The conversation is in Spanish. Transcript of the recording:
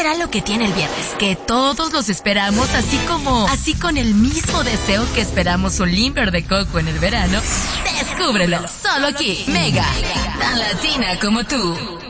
será lo que tiene el viernes? Que todos los esperamos, así con el mismo deseo que esperamos un limber de coco en el verano. Descúbrelo, solo aquí, Mega, tan latina como tú.